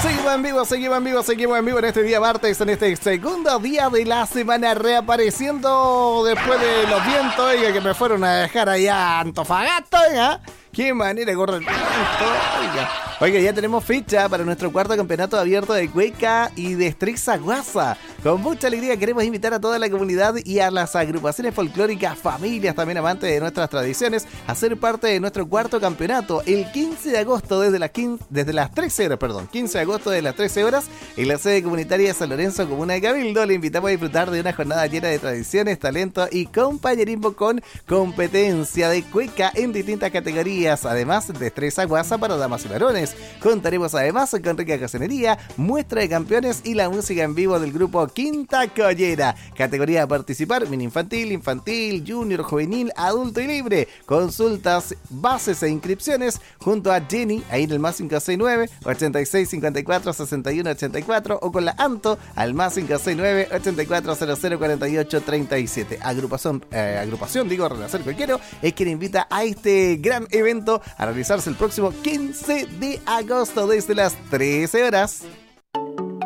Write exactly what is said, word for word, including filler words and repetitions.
Seguimos en vivo, seguimos en vivo, seguimos en vivo en este día martes, en este segundo día de la semana, reapareciendo después de los vientos, oiga, que me fueron a dejar allá a Antofagasta, oiga. Qué manera de correr el viento, oiga. Oiga, ya tenemos fecha para nuestro cuarto campeonato abierto de cueca y de destreza guasa. Con mucha alegría queremos invitar a toda la comunidad y a las agrupaciones folclóricas, familias también amantes de nuestras tradiciones, a ser parte de nuestro cuarto campeonato el quince de agosto desde las, quince, desde las trece horas, perdón, quince de agosto desde las trece horas en la sede comunitaria de San Lorenzo, Comuna de Cabildo. Le invitamos a disfrutar de una jornada llena de tradiciones, talento y compañerismo con competencia de cueca en distintas categorías, además de destreza guasa para damas y varones. Contaremos además con rica cocenería, muestra de campeones y la música en vivo del grupo Quinta Collera. Categoría a participar: mini infantil, infantil, junior, juvenil, adulto y libre. Consultas, bases e inscripciones junto a Jenny, ahí en el más cinco seis nueve, ochenta y seis, cincuenta y cuatro, sesenta y uno, ochenta y cuatro, o con la Anto al más cinco seis nueve, ochenta y cuatro, cero cero, cuarenta y ocho, treinta y siete. Agrupación, eh, agrupación, digo, Renacer Cuequero es quien invita a este gran evento a realizarse el próximo quince de agosto desde las trece horas.